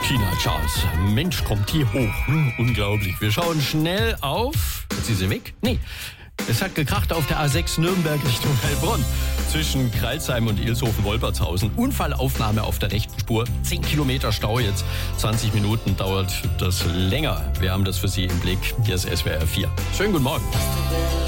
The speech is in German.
Tina Charles. Mensch, kommt die hoch. Unglaublich. Wir schauen schnell auf. Ist sie weg? Nee. Es hat gekracht auf der A6 Nürnberg Richtung Heilbronn. Zwischen Kreilsheim und Ilshofen-Wolpertshausen. Unfallaufnahme auf der rechten Spur. 10 Kilometer Stau jetzt. 20 Minuten dauert das länger. Wir haben das für Sie im Blick. Hier ist SWR 4. Schönen guten Morgen.